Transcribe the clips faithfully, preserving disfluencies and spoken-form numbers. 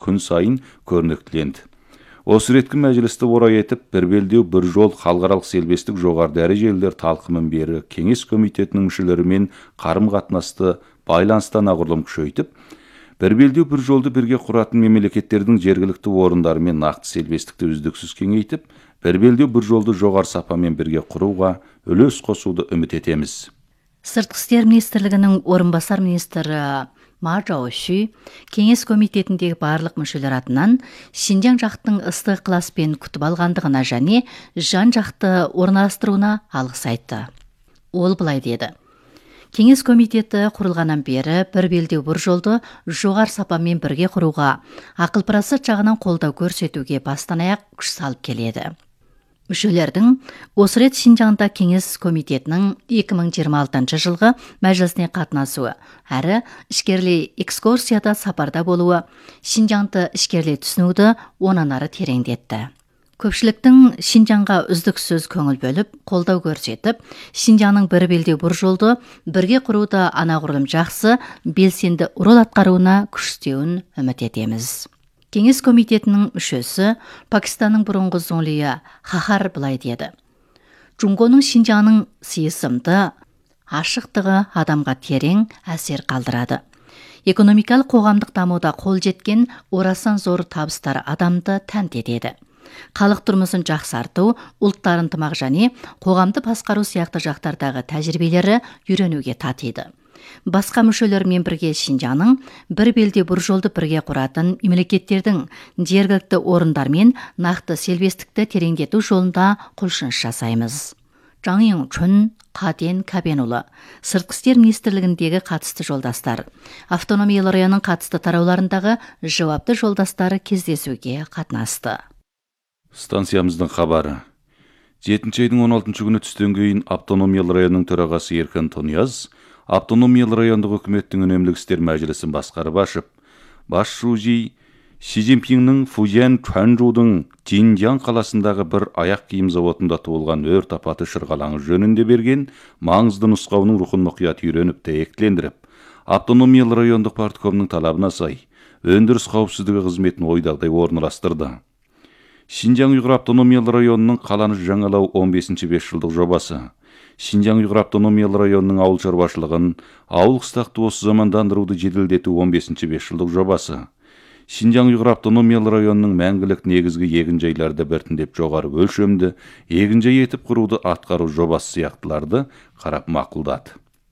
күн сайын көрнектіленді. Осы реткі мәжілісті орай етіп, бір белдеу бір жол халықаралық селбестік жоғары дәрежелілер талқымын бері Кеңес комитетінің мүшелерімен қарым-қатынасты байланыстан анағұрлым күшейтіп, бір белдеу бір жолды бірге құратын мемлекеттердің жергілікті орындарымен нақты селбестікті үздіксіз кеңейтіп, бір белдеу бір жолды жоғары сапамен бірге құруға үлес қосуды үміт етеміз. Сыртқы істер министрлігінің орынбасар министрі Ма Жаоши Кеңес комитетіндегі барлық мүшелер атынан Шинжаң жақтың ыстық ықыласпен күтіп алғандығына және жан жақты орналастыруына алғыс айтты. Ол былай деді: Кеңес комитеті құрылғаннан бері бір белдеу бір жолды жоғары сапамен бірге құруға, ақыл парасат жағынан қолдау көрсетуге бастан аяқ күш салып келеді. Мүшелердің осы рет Шинжаңда Кеңес комитетінің екі мың жиырма алтыншы жылғы мәжілісіне қатынасуы, әрі ішкерлей экскурсияда сапарда болуы, Шинжаңды ішкерлей түсінуді онан ары тереңдетті. Көпшіліктің Шинжаңға үздіксіз көңіл бөліп, қолдау көрсетіп, Шинжаңның бір белдеу бір жолды бірге құруды анағұрлым жақсы, белсенді рөл атқаруына күштеуін үміт етеміз. Кеңес комитетінің мүшесі Пакистанның бұрынғы зоңлия Хахар былай деді: Джунгоның Шинжаңның сыйысымды, ашықтығы адамға терең әсер қалдырады. Экономикалық қоғамдық дамуда қол жеткен орасан зор табыстар адамды тәнті етеді. Халық тұрмысын жақсарту, ұлттар ынтымақ және қоғамды басқару сияқты жақтардағы тәжірибелері үйренуге татиды. Басқа мүшелермен бірге Шинжаңның бір белдеу бір жолды бірге құратын мемлекеттердің жергілікті орындармен нақты селбестікті тереңдету жолында құлшыныс жасаймыз. Жаң Йыңчун Қаден Кабенұлы, Сыртқы істер министрлігіндегі қатысты жолдастар, автономиялы районның қатысты тарауларындағы жауапты жолдастары кездесуге қатынасты. Станциямыздың хабары. жетінші айдың он алтыншы күні түстен кейін автономиялы районның төрағасы Еркін Тонияз автономиялы райондық үкіметтің үнемдік істер мәжілісін басқарып ашып, бас шужи Ши Цзиньпиннің Фужан Чуанчжудың Жинжаң қаласындағы бір аяқ киім заводында туылған өрт апаты шырғалаңы жөнінде берген маңызды нұсқауының рухын мұқият үйреніп дәйектілендіріп, автономиялы райондық парткомның талабына сай өндіріс қауіпсіздігі қызметін ойдағыдай орналастырды. Шинжаң Уйғыр автономиялы районының қаланы жаңалау он бесінші бес жылдық жобасы, Шинжаң Уйғыр автономиялы районының ауыл шаруашылығын, ауыл қыстақты осы замандандыруды жеделдету он бесінші бес жылдық жобасы, Шинжаң Уйғыр автономиялы районының мәңгілік негізгі егінжайларды біртіндеп жоғары өлшемді егінжай етіп құруды атқару жобасы сияқтыларды қарап мақұлдады.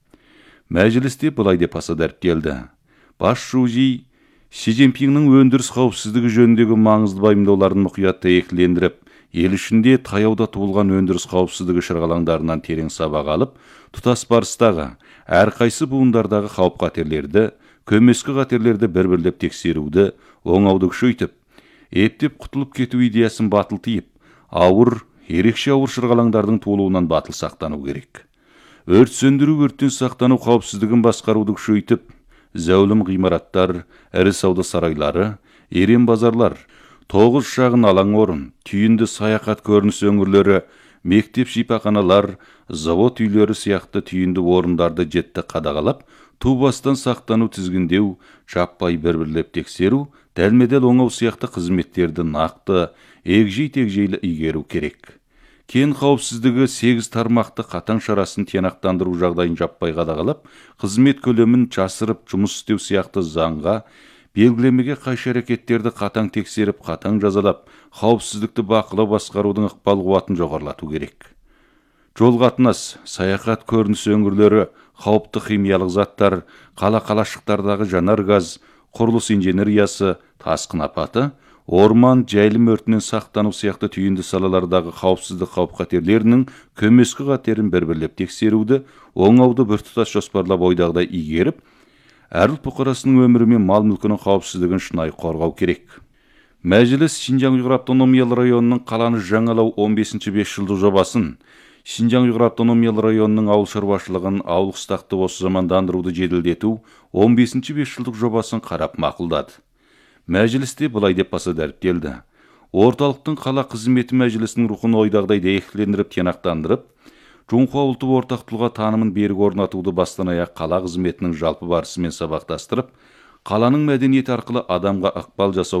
Мәжілісте былай деп аса дәріптелді: бас шужи Ши Цзиньпиннің өндіріс қауіпсіздігі жөніндегі маңызды байымдауларын мұқият дәйектілендіріп, ел ішінде таяуда туылған өндіріс қауіпсіздігі шырғалаңдарынан терең сабақ алып, тұтас барыстағы әрқайсы буындардағы қауіп қатерлерді, көмескі қатерлерді бір-бірлеп тексеруді, оңауды күшейтіп, ептеп құтылып кету идеясын батыл тиіп, ауыр, ерекше ауыр шырғалаңдардың туылуынан батыл сақтану керек. Өрт сөндіру, өрттен сақтану қауіпсіздігін басқаруды күшейтіп, зәулім ғимараттар, ірі сауда сарайлары, ерен базарлар, тоғыз шағын алаң орын, түйінді саяхат көрініс өңірлері, мектеп шипаханалар, завод үйлері сияқты түйінді орындарды жетті қадағалап, ту бастан сақтану тізгіндеу, жаппай бір-бірлеп тексеру, дәлме-дәл оңау сияқты қызметтерді нақты, егжей-тегжейлі игеру керек. Кен қауіпсіздігі сегіз тармақты қатаң шарасын тиянақтандыру жағдайын жаппай қадағалап, қызмет көлемін жасырып жұмыс істеу сияқты заңға, белгілемеге қайшы әрекеттерді қатаң тексеріп, қатаң жазалап, қауіпсіздікті бақылау басқарудың ықпал қуатын жоғарылату керек. Жол қатынас, саяхат көрініс өңірлері, қауіпті химиялық заттар, қала-қалашықтардағы жанар газ, құрылыс инженериясы, тасқын апаты, орман, жайылым өртінен сақтану сияқты түйінді салалардағы қауіпсіздік қауіп-қатерлерінің көмескі қатерін бір-бірлеп тексеруді, оңауды біртұтас жоспарлап ойдағыдай игеріп, әр ұлт бұқарасының өмірі мен мал мүлкінің қауіпсіздігін шынайы қорғау керек. Мәжіліс Шинжаң Уйғыр автономиялы районының қаланы жаңалау он бесінші бес жылдық жобасын, Шинжаң Уйғыр автономиялы районының ауыл шаруашылығын, ауыл қыстақты осы замандандыруды жеделдету он бесінші бес жылдық жобасын қарап мақұлдады. Мәжілісте былай деп баса дәріптелді: орталықтың қала қызметі мәжілісінің рухын ойдағыдай дәйектілендіріп тиянақтандырып, Жоңқа ұлты ортақ тұлға танымын берік орнатуды бастан аяқ қала қызметінің жалпы барысымен сабақтастырып, қаланың мәдениеті арқылы адамға ықпал жасау